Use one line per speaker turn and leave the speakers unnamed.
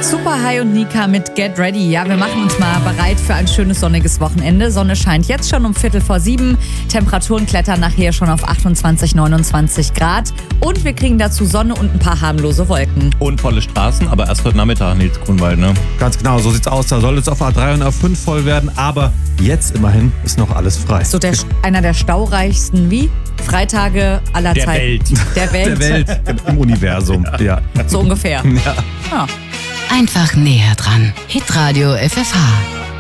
Super High und Nika mit Get Ready. Ja, wir machen uns mal bereit für ein schönes sonniges Wochenende. Sonne scheint jetzt schon um 6:15. Temperaturen klettern nachher schon auf 28, 29 Grad. Und wir kriegen dazu Sonne und ein paar harmlose Wolken.
Und volle Straßen, aber erst heute Nachmittag, Nils Grunwald, ne?
Ganz genau, so sieht's aus. Da soll es auf A3 und A5 voll werden, aber jetzt immerhin ist noch alles frei.
So einer der staureichsten, Freitage aller
Der
Zeiten.
Welt.
Der Welt.
Der Welt im Universum, ja.
So ungefähr. Ja.
Einfach näher dran. Hitradio FFH.